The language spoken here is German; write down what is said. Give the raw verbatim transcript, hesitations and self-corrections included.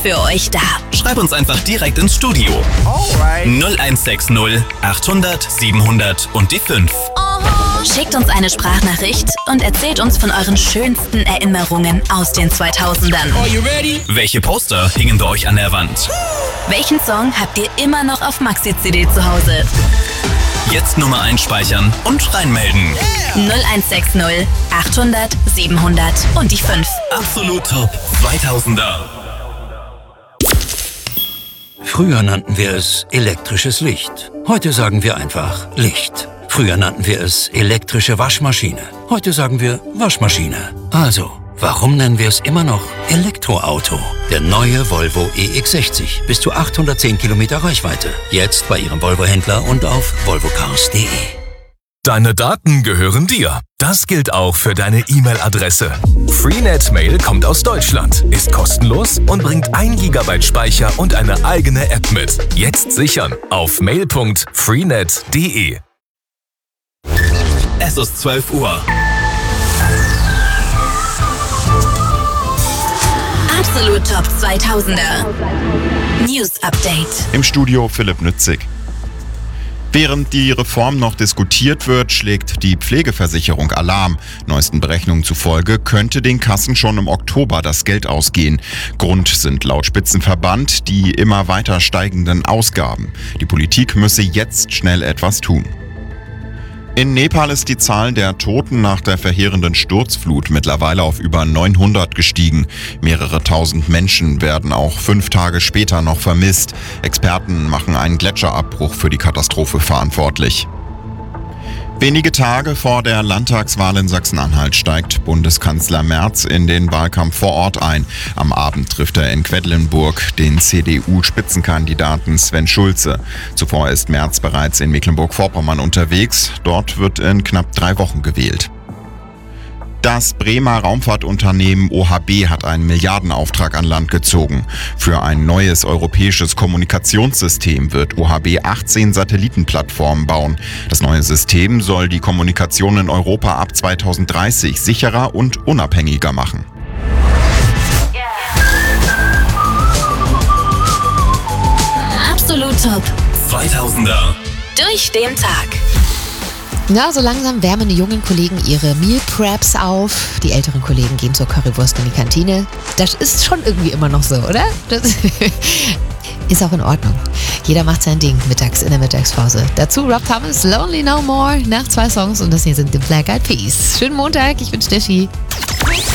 für euch da. Schreib uns einfach direkt ins Studio. Alright. null eins sechs null achthundert siebenhundert und die fünf. Schickt uns eine Sprachnachricht und erzählt uns von euren schönsten Erinnerungen aus den zweitausendern. Are you ready? Welche Poster hingen bei euch an der Wand? Welchen Song habt ihr immer noch auf Maxi-C D zu Hause? Jetzt Nummer einspeichern und reinmelden. null eins sechs null achthundert siebenhundert und die fünf. Absolut Top zweitausender. Früher nannten wir es elektrisches Licht. Heute sagen wir einfach Licht. Früher nannten wir es elektrische Waschmaschine. Heute sagen wir Waschmaschine. Also, warum nennen wir es immer noch Elektroauto? Der neue Volvo E X sechzig. Bis zu achthundertzehn Kilometer Reichweite. Jetzt bei Ihrem Volvo-Händler und auf volvo cars punkt de. Deine Daten gehören dir. Das gilt auch für deine E-Mail-Adresse. Freenet Mail kommt aus Deutschland, ist kostenlos und bringt ein Gigabyte Speicher und eine eigene App mit. Jetzt sichern auf mail punkt freenet punkt de. Es ist zwölf Uhr. Absolut Top zweitausender. News Update. Im Studio Philipp Nützig. Während die Reform noch diskutiert wird, schlägt die Pflegeversicherung Alarm. Neuesten Berechnungen zufolge könnte den Kassen schon im Oktober das Geld ausgehen. Grund sind laut Spitzenverband die immer weiter steigenden Ausgaben. Die Politik müsse jetzt schnell etwas tun. In Nepal ist die Zahl der Toten nach der verheerenden Sturzflut mittlerweile auf über neunhundert gestiegen. Mehrere tausend Menschen werden auch fünf Tage später noch vermisst. Experten machen einen Gletscherabbruch für die Katastrophe verantwortlich. Wenige Tage vor der Landtagswahl in Sachsen-Anhalt steigt Bundeskanzler Merz in den Wahlkampf vor Ort ein. Am Abend trifft er in Quedlinburg den C D U-Spitzenkandidaten Sven Schulze. Zuvor ist Merz bereits in Mecklenburg-Vorpommern unterwegs. Dort wird in knapp drei Wochen gewählt. Das Bremer Raumfahrtunternehmen O H B hat einen Milliardenauftrag an Land gezogen. Für ein neues europäisches Kommunikationssystem wird O H B achtzehn Satellitenplattformen bauen. Das neue System soll die Kommunikation in Europa ab zweitausenddreißig sicherer und unabhängiger machen. Absolut Top zweitausender. durch den Tag. Ja, so langsam wärmen die jungen Kollegen ihre Meal Preps auf. Die älteren Kollegen gehen zur Currywurst in die Kantine. Das ist schon irgendwie immer noch so, oder? Das ist auch in Ordnung. Jeder macht sein Ding mittags in der Mittagspause. Dazu Rob Thomas, Lonely No More, nach zwei Songs und das hier sind The Black Eyed Peas. Schönen Montag, ich bin Steffi.